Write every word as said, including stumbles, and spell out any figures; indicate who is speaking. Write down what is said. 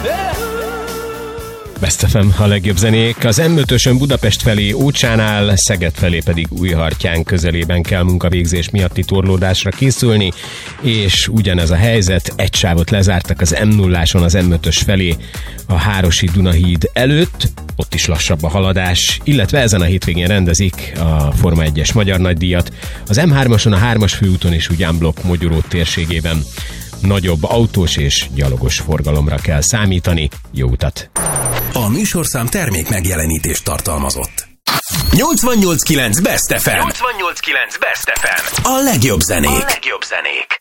Speaker 1: Best ef em, a legjobb zenék. Az em ötösön Budapest felé Ócsánál, Szeged felé pedig Újhartyán közelében kell munkavégzés miatti torlódásra készülni, és ugyanez a helyzet, egy sávot lezártak az em nulláson az em ötös felé a Hárosi Dunahíd előtt, ott is lassabb a haladás, illetve ezen a hétvégén rendezik a Forma egyes Magyar Nagydíjat, az em hármason, a hármas főúton és úgy unblock Mogyoró térségében nagyobb autós és gyalogos forgalomra kell számítani. Jó utat!
Speaker 2: A műsorszám termék megjelenítést tartalmazott. nyolcvannyolc kilenc Best ef em.
Speaker 3: nyolcvannyolc kilenc Best ef em.
Speaker 2: A legjobb zenék.
Speaker 3: A legjobb zenék.